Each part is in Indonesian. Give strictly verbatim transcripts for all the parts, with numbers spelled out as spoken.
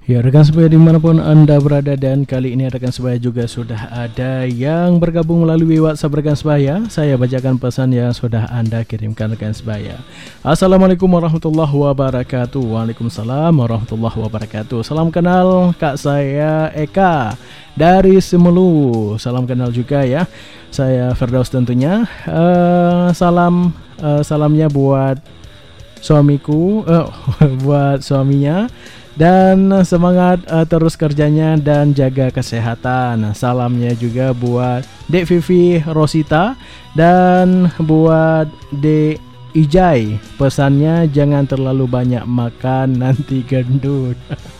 Ya rekan sebaya dimanapun Anda berada, dan kali ini rekan sebaya juga sudah ada yang bergabung melalui WhatsApp rekan sebaya. Saya bacakan pesan yang sudah Anda kirimkan rekan sebaya. Assalamualaikum warahmatullahi wabarakatuh. Waalaikumsalam warahmatullahi wabarakatuh. Salam kenal Kak, saya Eka dari Semelu. Salam kenal juga ya. Saya Firdaus tentunya. uh, Salam uh, Salamnya buat suamiku, uh, buat suaminya. Dan semangat uh, terus kerjanya dan jaga kesehatan. Salamnya juga buat Dek Vivi Rosita dan buat Dek Ijai. Pesannya jangan terlalu banyak makan, nanti gendut.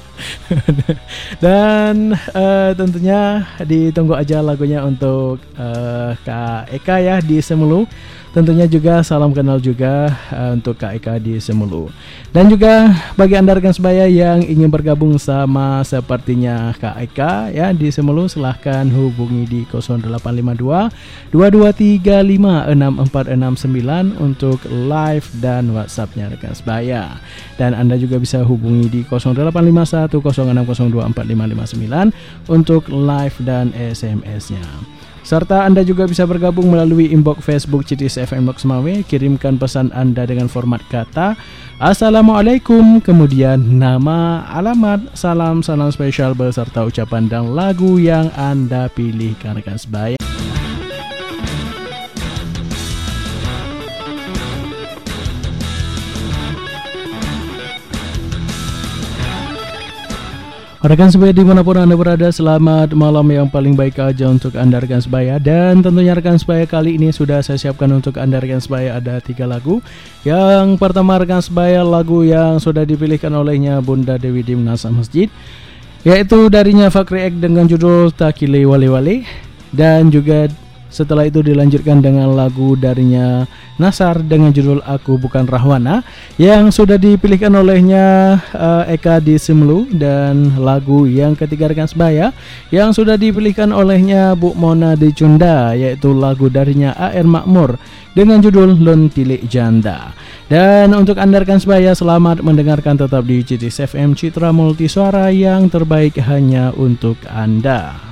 Dan uh, tentunya ditunggu aja lagunya untuk uh, Kak Eka ya di Semelu. Tentunya juga salam kenal juga uh, untuk Kak Eka di Semelu. Dan juga bagi Anda rekan sebaya yang ingin bergabung sama sepertinya Kak Eka ya di Semelu, silahkan hubungi di nol delapan lima dua dua dua tiga lima enam empat enam sembilan untuk live dan WhatsAppnya rekan sebaya. Dan Anda juga bisa hubungi di nol delapan lima satu nol enam nol dua empat lima lima sembilan untuk live dan S M S-nya. Serta Anda juga bisa bergabung melalui inbox Facebook C T S F M Lok Semawe. Kirimkan pesan Anda dengan format kata Assalamualaikum, kemudian nama, alamat, salam, salam spesial beserta ucapan dan lagu yang Anda pilihkan rekan sebaya. Rekan sebaya dimanapun Anda berada, selamat malam yang paling baik aja untuk Anda rekan sebaya. Dan tentunya rekan sebaya kali ini sudah saya siapkan untuk Anda rekan sebaya ada tiga lagu. Yang pertama rekan sebaya, lagu yang sudah dipilihkan olehnya Bunda Dewi Dimnas Masjid, yaitu darinya Fakri Ek dengan judul Takile Wale Wale. Dan juga setelah itu dilanjutkan dengan lagu darinya Nasar dengan judul Aku Bukan Rahwana, yang sudah dipilihkan olehnya uh, Eka di Semelu. Dan lagu yang ketiga rekan sebaya yang sudah dipilihkan olehnya Bu Mona di Cunda, yaitu lagu darinya A R Makmur dengan judul Lon Tilik Janda. Dan untuk Anda rekan sebaya, selamat mendengarkan tetap di C T S F M Citra Multisuara yang terbaik hanya untuk Anda.